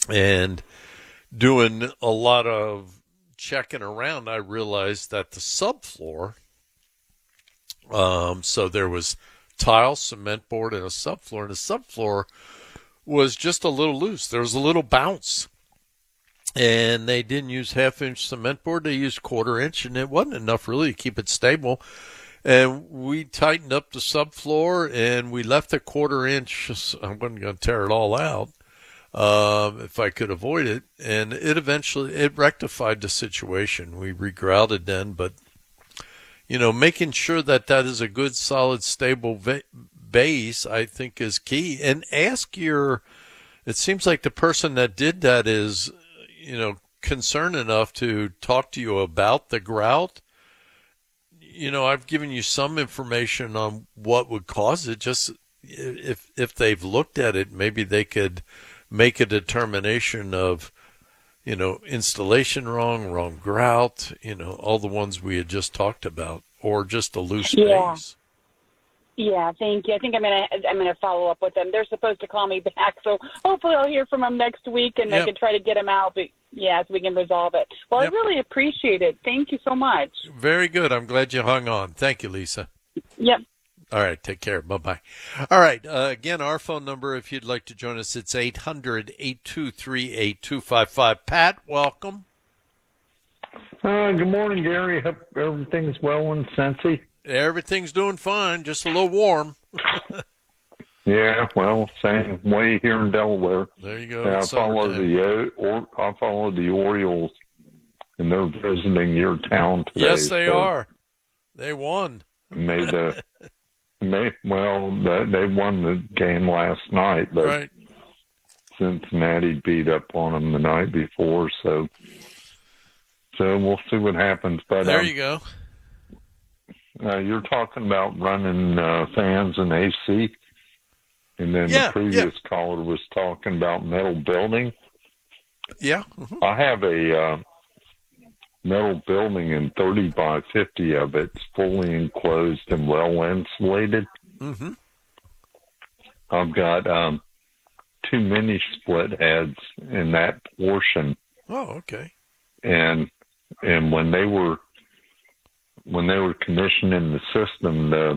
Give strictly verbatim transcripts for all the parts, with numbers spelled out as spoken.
And doing a lot of checking around, I realized that the subfloor, um, so there was tile, cement board, and a subfloor, and the subfloor was just a little loose. There was a little bounce. And they didn't use half-inch cement board. They used quarter-inch, and it wasn't enough really to keep it stable. And we tightened up the subfloor, and we left the quarter-inch. I'm going to tear it all out um, if I could avoid it. And it eventually it rectified the situation. We regrouted then, but you know, making sure that that is a good, solid, stable va- base, I think, is key. And ask your. It seems like the person that did that is, you know, concerned enough to talk to you about the grout. You know, I've given you some information on what would cause it. Just if if they've looked at it, maybe they could make a determination of, you know, installation wrong, wrong grout, you know, all the ones we had just talked about, or just a loose Yeah. base. Yeah, thank you. I think I'm gonna I'm gonna follow up with them. They're supposed to call me back, so hopefully I'll hear from them next week, and Yep. I can try to get them out. But yeah, so we can resolve it. Well, Yep. I really appreciate it. Thank you so much. Very good. I'm glad you hung on. Thank you, Lisa. Yep. All right, take care. Bye-bye. All right, uh, again, our phone number, if you'd like to join us, it's eight hundred, eight two three, eight two five five. Pat, welcome. Uh, good morning, Gary. Hope everything's well in Cincy. Everything's doing fine, just a little warm. Yeah, well, same way here in Delaware. There you go. Yeah, I follow Summertime. the uh, or I follow the Orioles, and they're visiting your town today. Yes, they so are. They won. Made the may well they they won the game last night, but Right. Cincinnati beat up on them the night before. So, so we'll see what happens. But There um, you go. Uh, you're talking about running uh, fans and A C, and then Yeah, the previous caller was talking about metal building. Yeah. Mhm. I have a uh, metal building, and thirty by fifty of it's fully enclosed and well insulated. Mm-hmm. I've got um, two mini split heads in that portion, Oh, okay. and and when they were when they were commissioning the system, the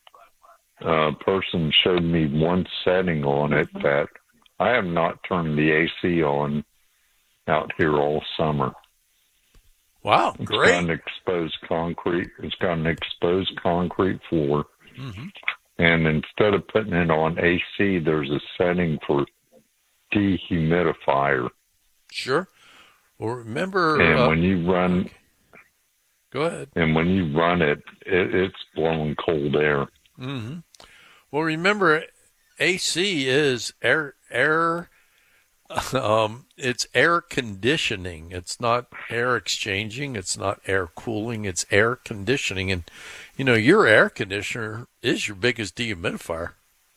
uh, person showed me one setting on it that I have not turned the A C on out here all summer. Wow, It's great. got an exposed concrete. It's got an exposed concrete floor, Mm-hmm. and instead of putting it on A C, there's a setting for dehumidifier. Sure. Well, remember. And uh, when you run, Go ahead. and when you run it, it it's blowing cold air. Mm-hmm. Well, remember, A C is air air. Um, it's air conditioning. It's not air exchanging. It's not air cooling. It's air conditioning. And you know, your air conditioner is your biggest dehumidifier.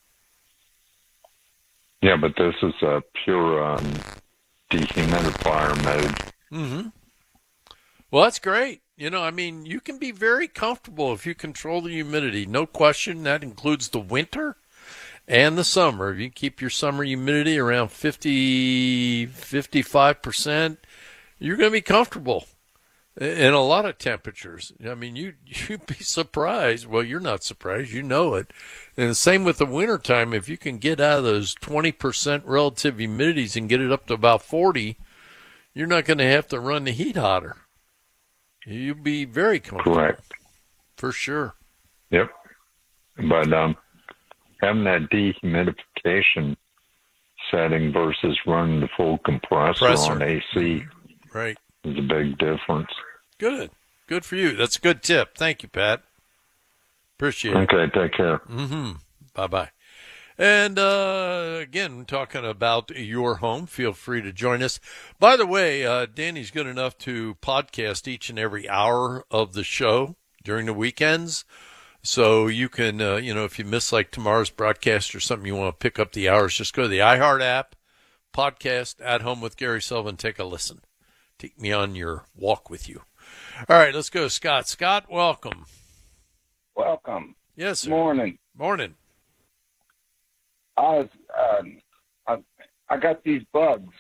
Yeah, but this is a pure um, dehumidifier mode. Mm-hmm. Well, that's great. You know, I mean, you can be very comfortable if you control the humidity. No question. That includes the winter and the summer. If you keep your summer humidity around fifty, fifty-five percent, you're going to be comfortable in a lot of temperatures. I mean, you, you'd be surprised. Well, you're not surprised. You know it. And the same with the wintertime. If you can get out of those twenty percent relative humidities and get it up to about forty, you're not going to have to run the heat hotter. You'll be very comfortable. Correct. For sure. Yep. But um, having that dehumidification setting versus running the full compressor, Compressor. on A C Right. is a big difference. Good. Good for you. That's a good tip. Thank you, Pat. Appreciate it. Okay, take care. Mm-hmm. Bye-bye. And uh, again, talking about your home, feel free to join us. By the way, uh, Danny's good enough to podcast each and every hour of the show during the weekends. So you can, uh, you know, if you miss like tomorrow's broadcast or something, you want to pick up the hours, just go to the iHeart app, podcast, At Home with Gary Sullivan, take a listen. Take me on your walk with you. All right, let's go, Scott. Scott, welcome. Welcome. Yes, sir. Morning. Morning. I was, uh, I, I got these bugs